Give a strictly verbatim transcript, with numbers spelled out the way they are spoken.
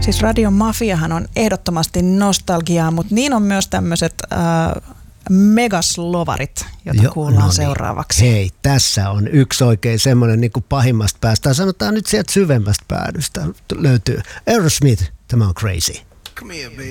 Siis Radion Mafiahan on ehdottomasti nostalgiaa, mutta niin on myös tämmöiset äh, megaslovarit, joita Jo, kuullaan no niin. seuraavaksi. Hei, tässä on yksi oikein semmoinen niin kuin pahimmasta päästä. Sanotaan nyt sieltä syvemmästä päädystä löytyy Aerosmith, tämä on Crazy. Come here, baby.